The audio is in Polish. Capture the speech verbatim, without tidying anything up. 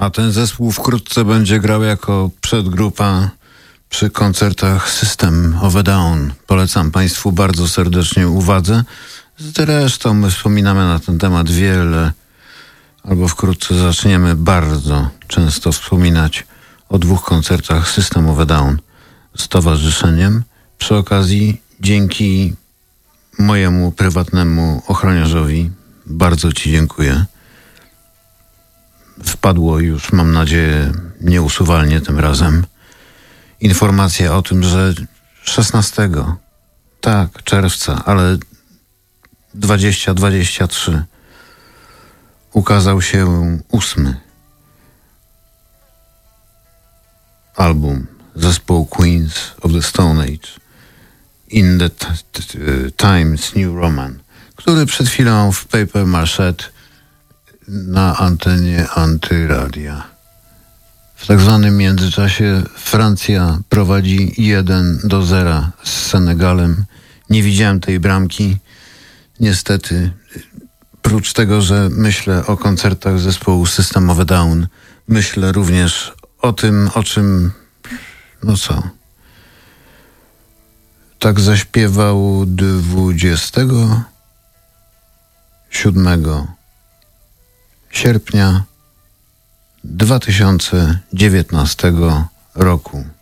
A ten zespół wkrótce będzie grał jako przedgrupa przy koncertach System of a Down. Polecam Państwu bardzo serdecznie uwadze. Zresztą my wspominamy na ten temat wiele, albo wkrótce zaczniemy bardzo często wspominać o dwóch koncertach System of a Down z towarzyszeniem. Przy okazji, dzięki mojemu prywatnemu ochroniarzowi, bardzo Ci dziękuję. Wpadło już, mam nadzieję, nieusuwalnie tym razem, informacja o tym, że szesnastego, tak, czerwca, ale dwudziestego dwudziestego trzeciego ukazał się ósmy album zespołu Queens of the Stone Age, In the t- t- Times New Roman, który przed chwilą w Paper Marchet na antenie Antyradia. W tak zwanym międzyczasie Francja prowadzi jeden do zera z Senegalem. Nie widziałem tej bramki. Niestety, prócz tego, że myślę o koncertach zespołu System of a Down, myślę również o tym, o czym, no co, tak zaśpiewał dwudziestego siódmego sierpnia dwa tysiące dziewiętnastego roku.